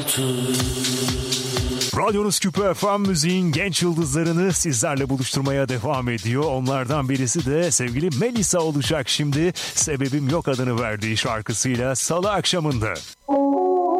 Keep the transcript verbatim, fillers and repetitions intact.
Radyonuz Küpe F M müziğin genç yıldızlarını sizlerle buluşturmaya devam ediyor. Onlardan birisi de sevgili Melisa olacak şimdi. Sebebim Yok adını verdiği şarkısıyla Salı akşamında.